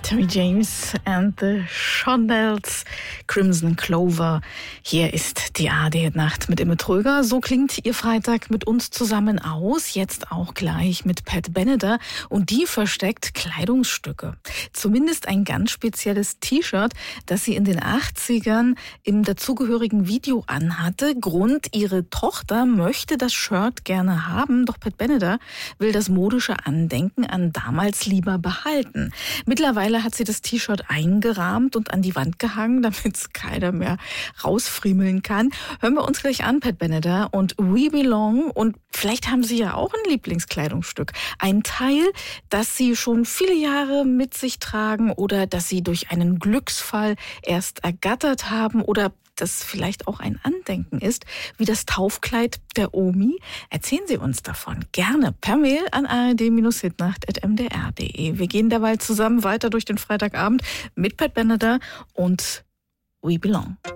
Tammy James and the Shondells, Crimson Clover. Hier ist die ARD-Nacht mit Imme Tröger. So klingt Ihr Freitag mit uns zusammen aus. Jetzt auch gleich mit Pat Benatar. Und die versteckt Kleidungsstücke. Zumindest ein ganz spezielles T-Shirt, das sie in den 80ern im dazugehörigen Video anhatte. Grund: ihre Tochter möchte das Shirt gerne haben. Doch Pat Benatar will das modische Andenken an damals lieber behalten. Mittlerweile hat sie das T-Shirt eingerahmt und an die Wand gehangen, damit es keiner mehr rausfriemeln kann. Hören wir uns gleich an, Pat Benatar und We Belong. Und vielleicht haben Sie ja auch ein Lieblingskleidungsstück. Ein Teil, das Sie schon viele Jahre mit sich tragen oder das Sie durch einen Glücksfall erst ergattert haben oder das vielleicht auch ein Andenken ist, wie das Taufkleid der Omi. Erzählen Sie uns davon gerne per Mail an ard-hitnacht@mdr.de. Wir gehen derweil zusammen weiter durch den Freitagabend mit Pat Benatar und We Belong.